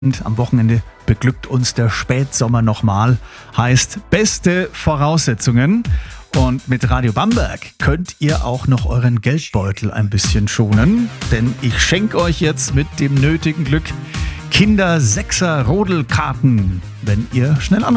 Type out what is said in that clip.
Und am Wochenende beglückt uns der Spätsommer nochmal. Heißt beste Voraussetzungen. Und mit Radio Bamberg könnt ihr auch noch euren Geldbeutel ein bisschen schonen. Denn ich schenke euch jetzt mit dem nötigen Glück Kinder-6er-Rodelkarten, wenn ihr schnell anruft.